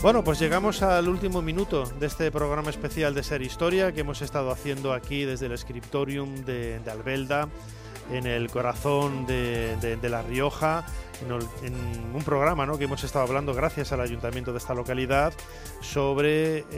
Bueno, pues llegamos al último minuto de este programa especial de Ser Historia que hemos estado haciendo aquí desde el Scriptorium de Albelda, en el corazón de La Rioja, en un programa, ¿no?, que hemos estado hablando gracias al ayuntamiento de esta localidad sobre